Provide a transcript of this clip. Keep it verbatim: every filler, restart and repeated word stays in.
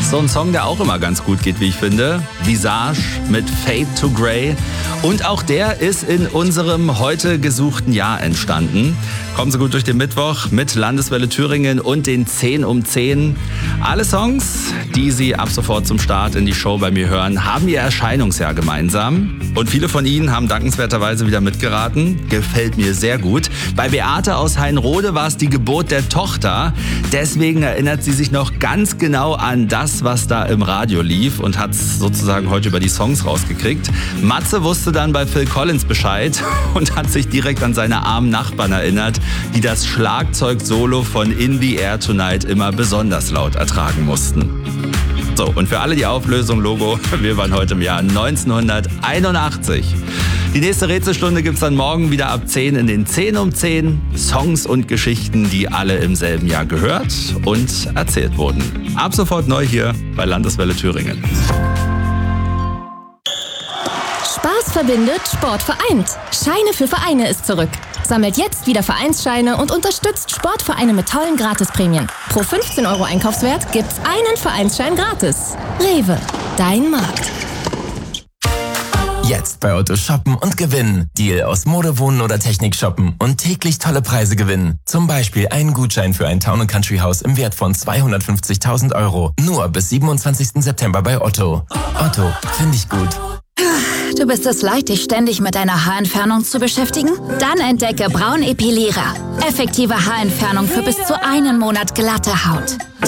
So ein Song, der auch immer ganz gut geht, wie ich finde. Visage mit Fade to Grey. Und auch der ist in unserem heute gesuchten Jahr entstanden. Kommen Sie gut durch den Mittwoch mit Landeswelle Thüringen und den zehn um zehn. Alle Songs, die Sie ab sofort zum Start in die Show bei mir hören, haben ihr Erscheinungsjahr gemeinsam. Und viele von Ihnen haben dankenswerterweise wieder mitgeraten. Gefällt mir sehr gut. Bei Beate aus Heinrode war es die Geburt der Tochter. Deswegen erinnert sie sich noch ganz genau an das, was da im Radio lief und hat es sozusagen heute über die Songs rausgekriegt. Matze wusste dann bei Phil Collins Bescheid und hat sich direkt an seine armen Nachbarn erinnert, die das Schlagzeug-Solo von In the Air Tonight immer besonders laut ertragen mussten. So, und für alle die Auflösung, Logo, wir waren heute im Jahr neunzehnhunderteinundachtzig. Die nächste Rätselstunde gibt's dann morgen wieder ab zehn in den zehn um zehn. Songs und Geschichten, die alle im selben Jahr gehört und erzählt wurden. Ab sofort neu hier bei Landeswelle Thüringen. Spaß verbindet, Sport vereint. Scheine für Vereine ist zurück. Sammelt jetzt wieder Vereinsscheine und unterstützt Sportvereine mit tollen Gratisprämien. Pro fünfzehn Euro Einkaufswert gibt's einen Vereinsschein gratis. Rewe, dein Markt. Jetzt bei Otto shoppen und gewinnen. Deal aus Mode, Wohnen oder Technik shoppen und täglich tolle Preise gewinnen. Zum Beispiel einen Gutschein für ein Town and Country Haus im Wert von zweihundertfünfzigtausend Euro. Nur bis siebenundzwanzigsten September bei Otto. Otto, finde ich gut. Du bist es leid, dich ständig mit deiner Haarentfernung zu beschäftigen? Dann entdecke Braun Epilierer. Effektive Haarentfernung für bis zu einen Monat glatte Haut.